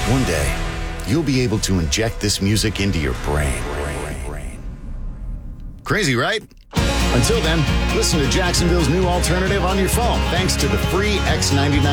One day, you'll be able to inject this music into your brain. Crazy, right? Until then, listen to Jacksonville's new alternative on your phone thanks to the free X99